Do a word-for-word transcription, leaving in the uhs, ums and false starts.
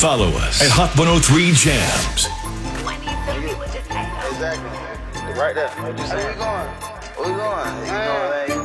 Follow us at Hot one oh three Jams. Exactly. Right there. What you saying? Where we going? Where we going? You know, man.